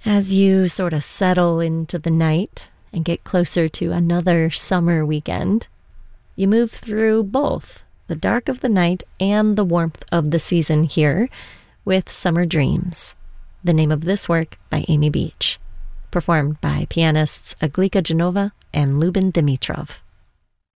As you sort of settle into the night and get closer to another summer weekend, you move through both the dark of the night and the warmth of the season here with Summer Dreams, the name of this work by Amy Beach, performed by pianists Aglika Genova and Lubin Dimitrov.